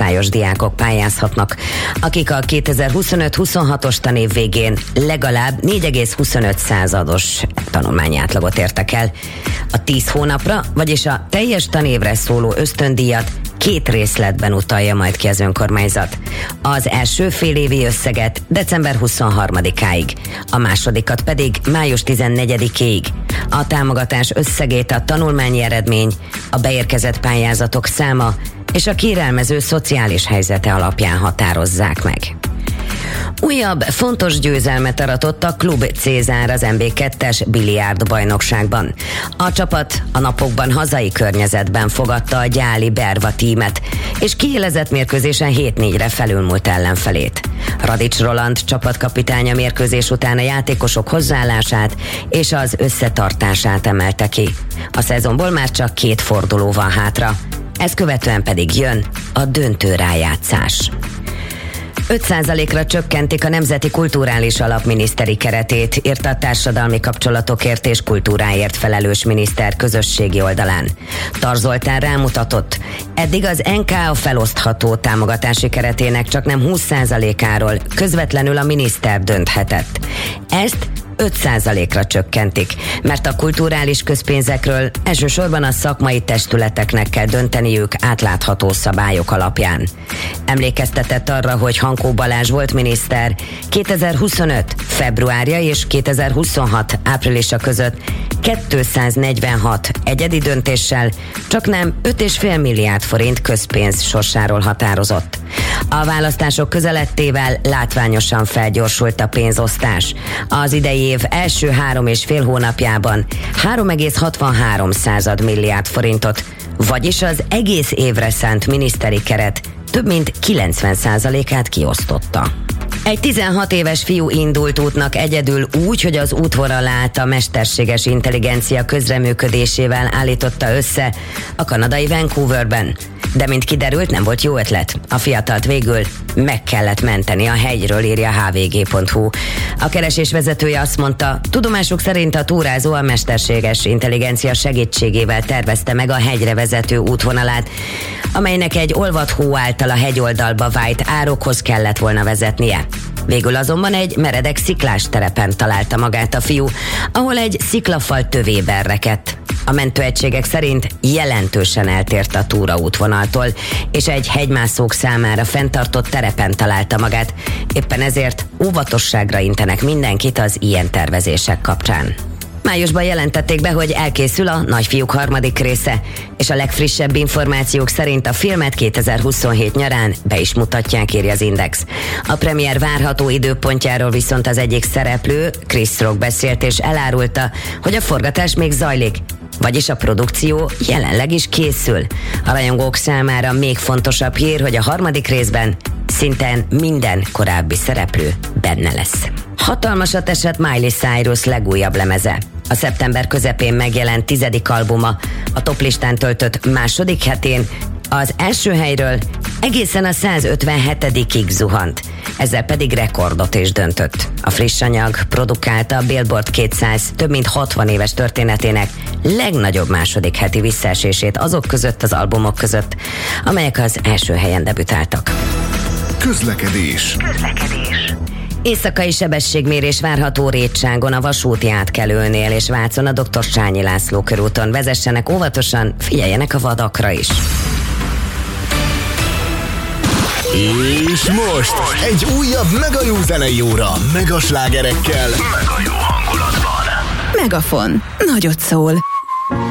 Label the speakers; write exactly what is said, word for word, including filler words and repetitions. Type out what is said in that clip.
Speaker 1: osztályos diákok pályázhatnak, akik a kétezer-huszonöt-huszonhatos tanév végén legalább négy egész huszonöt százados tanulmányi átlagot értek el. A tíz hónapra, vagyis a teljes tanévre szóló ösztöndíjat két részletben utalja majd ki az önkormányzat. Az első félévi összeget december huszonharmadikáig, a másodikat pedig május tizennegyedikéig. A támogatás összegét a tanulmányi eredmény, a beérkezett pályázatok száma és a kérelmező szociális helyzete alapján határozzák meg. Újabb fontos győzelmet aratott a Klub Cézár az em bé kettes biliárd bajnokságban. A csapat a napokban hazai környezetben fogadta a gyáli Berva tímet, és kiélezett mérkőzésen hét négyre felülmúlt ellenfelét. Radics Roland csapatkapitánya mérkőzés után a játékosok hozzáállását és az összetartását emelte ki. A szezonból már csak két forduló van hátra, ezt követően pedig jön a döntő rájátszás. öt százalékra csökkentik a Nemzeti Kulturális Alap miniszteri keretét, írta a társadalmi kapcsolatokért és kultúráért felelős miniszter közösségi oldalán. Tar Zoltán rámutatott, eddig az en ká a felosztható támogatási keretének csaknem húsz százalékáról közvetlenül a miniszter dönthetett. Ezt öt százalékra csökkentik, mert a kulturális közpénzekről elsősorban a szakmai testületeknek kell dönteniük átlátható szabályok alapján. Emlékeztetett arra, hogy Hankó Balázs volt miniszter kétezer-huszonöt februárja és kétezer-huszonhat áprilisa között kétszáznegyvenhat egyedi döntéssel csaknem öt egész öt milliárd forint közpénz sorsáról határozott. A választások közeledtével látványosan felgyorsult a pénzosztás. Az idei év első három és fél hónapjában három egész hatvanhárom század milliárd forintot, vagyis az egész évre szánt miniszteri keret több mint kilencven százalékát kiosztotta. Egy tizenhat éves fiú indult útnak egyedül úgy, hogy az útvonalát a mesterséges intelligencia közreműködésével állította össze a kanadai Vancouverben. De mint kiderült, nem volt jó ötlet. A fiatalt végül meg kellett menteni a hegyről, írja há vé gé pont hú. A keresés vezetője azt mondta, tudomásuk szerint a túrázó a mesterséges intelligencia segítségével tervezte meg a hegyre vezető útvonalát, amelynek egy olvadt hó által a hegyoldalba vájt árokhoz kellett volna vezetnie. Végül azonban egy meredek sziklás terepen találta magát a fiú, ahol egy sziklafal tövében rekedt. A mentőegységek szerint jelentősen eltért a túraútvonaltól, és egy hegymászók számára fenntartott terepen találta magát. Éppen ezért óvatosságra intenek mindenkit az ilyen tervezések kapcsán. Májusban jelentették be, hogy elkészül a Nagyfiúk harmadik része, és a legfrissebb információk szerint a filmet kétezer-huszonhét nyarán be is mutatják, írja az Index. A premier várható időpontjáról viszont az egyik szereplő, Chris Rock beszélt és elárulta, hogy a forgatás még zajlik, vagyis a produkció jelenleg is készül. A rajongók számára még fontosabb hír, hogy a harmadik részben szinten minden korábbi szereplő benne lesz. Hatalmasat esett Miley Cyrus legújabb lemeze. A szeptember közepén megjelent tizedik albuma a toplistán töltött második hetén az első helyről egészen a százötvenhetedikig zuhant, ezzel pedig rekordot is döntött. A friss anyag produkálta a Billboard kétszáz több mint hatvan éves történetének legnagyobb második heti visszaesését azok között az albumok között, amelyek az első helyen debütáltak.
Speaker 2: Közlekedés. Közlekedés.
Speaker 1: Éjszakai sebességmérés várható Rétságon, a vasúti átkelőnél és Vácon a doktor Sányi László körúton. Vezessenek óvatosan, figyeljenek a vadakra is.
Speaker 2: És most egy újabb mega jó zenei óra, mega slágerekkel, mega jó hangulatban.
Speaker 3: Megafon. Nagyot szól.